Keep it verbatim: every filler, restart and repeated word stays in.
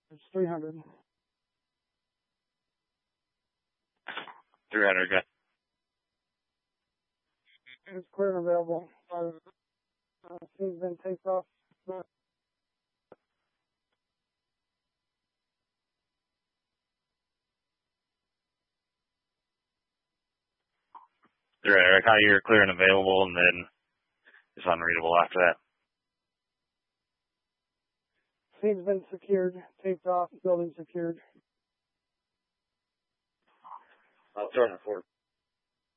It's three hundred. three hundred, okay. It's clear and available. Uh, uh, she's been taped off. Uh, three hundred, Eric, how you're clear and available, and then it's unreadable after that. She's been secured, taped off, building secured. I'll turn it forward.